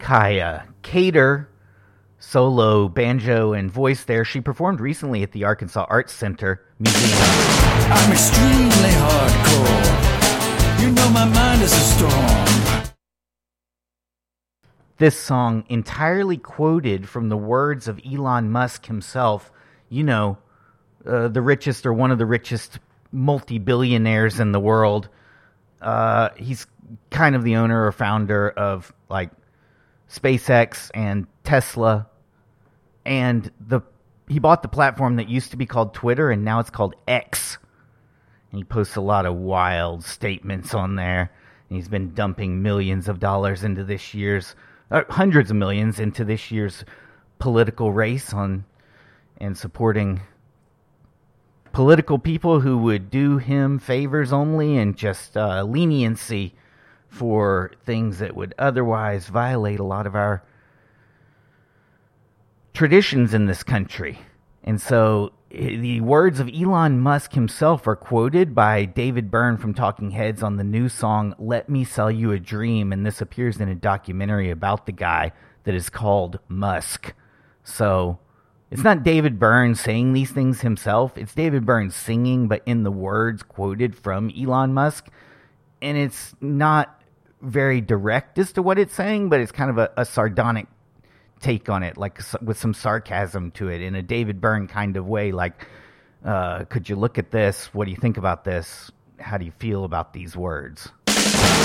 Kaya Cater, solo banjo and voice there. She performed recently at the Arkansas Arts Center Museum. I'm extremely hardcore. You know my mind is a storm. This song entirely quoted from the words of Elon Musk himself. You know, the richest or one of the richest multi-billionaires in the world. He's kind of the owner or founder of like SpaceX and Tesla, and he bought the platform that used to be called Twitter, and now it's called X. And he posts a lot of wild statements on there, and he's been dumping millions of dollars into this year's, hundreds of millions into this year's political race and supporting political people who would do him favors only and just leniency for things that would otherwise violate a lot of our traditions in this country. And so the words of Elon Musk himself are quoted by David Byrne from Talking Heads on the new song Let Me Sell You a Dream, and this appears in a documentary about the guy that is called Musk. So it's not David Byrne saying these things himself, it's David Byrne singing, but in the words quoted from Elon Musk. And it's not very direct as to what it's saying, but it's kind of a sardonic take on it, like with some sarcasm to it in a David Byrne kind of way, like, could you look at this? What do you think about this? How do you feel about these words?